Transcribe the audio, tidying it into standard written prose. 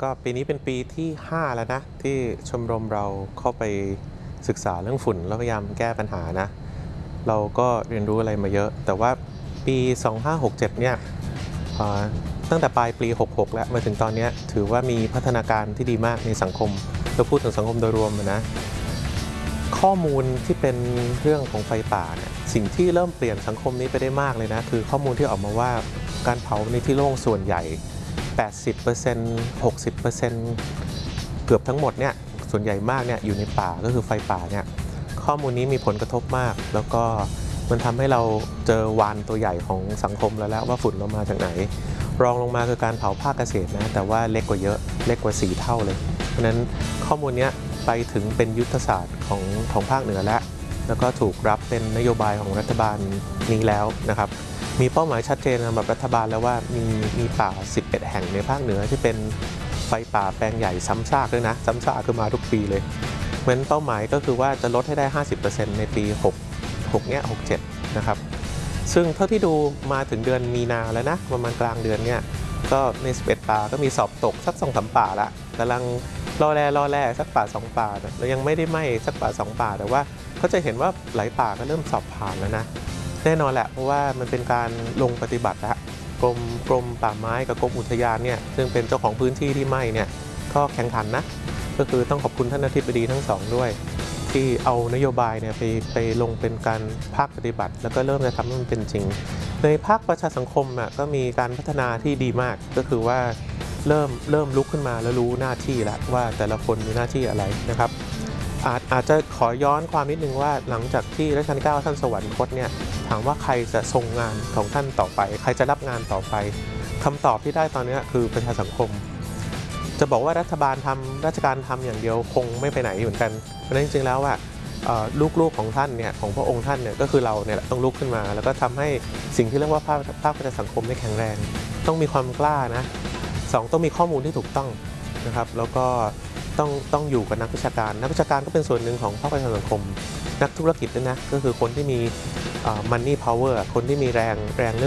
ก็ปีนี้เป็นปีที่5แล้วนะที่ชมรมเราเข้าไปศึกษาเรื่องฝุ่นแล้วพยายามแก้ปัญหานะเราก็เรียนรู้อะไรมาเยอะแต่ว่าปี2567เนี่ยตั้งแต่ปลายปี66แล้วมาถึงตอนนี้ถือว่ามีพัฒนาการที่ดีมากในสังคมเราพูดถึงสังคมโดยรวมนะข้อมูลที่เป็นเรื่องของไฟป่าเนี่ยสิ่งที่เริ่มเปลี่ยนสังคมนี้ไปได้มากเลยนะคือข้อมูลที่ออกมาว่าการเผาในที่โล่งส่วนใหญ่80% 60%เกือบทั้งหมดเนี่ยส่วนใหญ่มากเนี่ยอยู่ในป่าก็คือไฟป่าเนี่ยข้อมูลนี้มีผลกระทบมากแล้วก็มันทำให้เราเจอวานตัวใหญ่ของสังคมแล้วว่าฝุ่นเรามาจากไหนรองลงมาคือการเผาภาคเกษตรนะแต่ว่าเล็กกว่าเยอะเล็กกว่า4 เท่าเลยเพราะนั้นข้อมูลนี้ไปถึงเป็นยุทธศาสตร์ของภาคเหนือแล้วก็ถูกรับเป็นนโยบายของรัฐบาลนี้แล้วนะครับมีเป้าหมายชัดเจนสำหรับรัฐบาลแล้วว่ามีป่า11แห่งในภาคเหนือที่เป็นไฟป่าแปลงใหญ่ซ้ำซากด้วยนะซ้ำซากคือมาทุกปีเลยเพราะฉะนั้นเป้าหมายก็คือว่าจะลดให้ได้ 50% ในปี6เนี่ย67นะครับซึ่งเท่าที่ดูมาถึงเดือนมีนาแล้วนะประมาณกลางเดือนเนี่ยก็ใน11ป่าก็มีสอบตกสัก 2-3 ป่าละกำลังรอแร่สักป่า2ป่าแล้วยังไม่ได้ไหม้สักป่า2ป่าแต่ว่าเขาจะเห็นว่าหลายป่าก็เริ่มสอบผ่านแล้วนะแน่นอนแหละเพราะว่ามันเป็นการลงปฏิบัติแล้วกรมป่าไม้กับกรมอุทยานเนี่ยซึ่งเป็นเจ้าของพื้นที่ที่ไหม้เนี่ยก็แข่งขันนะก็คือต้องขอบคุณท่านอธิบดีทั้งสองด้วยที่เอานโยบายเนี่ยไปลงเป็นการภาคปฏิบัติแล้วก็เริ่มจะทำให้มันเป็นจริงในภาคประชาสังคมก็มีการพัฒนาที่ดีมากก็คือว่าเริ่มลุกขึ้นมาแล้วรู้หน้าที่แล้วว่าแต่ละคนมีหน้าที่อะไรนะครับอาจจะขอย้อนความนิดนึงว่าหลังจากที่รัชกาลที่ 9ท่านสวรรคตเนี่ยถามว่าใครจะทรงงานของท่านต่อไปใครจะรับงานต่อไปคำตอบที่ได้ตอนนี้คือประชาสังคมจะบอกว่ารัฐบาลทำราชการทำอย่างเดียวคงไม่ไปไหนเหมือนกันเพราะฉะนั้นจริงๆแล้วลูกๆของท่านเนี่ยของพระองค์ท่านเนี่ยก็คือเราเนี่ยต้องลุกขึ้นมาแล้วก็ทำให้สิ่งที่เรียกว่าภาคประชาสังคมได้แข็งแรงต้องมีความกล้านะ2ต้องมีข้อมูลที่ถูกต้องนะครับแล้วก็ต้องอยู่กับนักวิชาการก็เป็นส่วนหนึ่งของภาคประชาสังคมนักธุรกิจด้วยนะก็คือคนที่มีmoney power คนที่มีแรง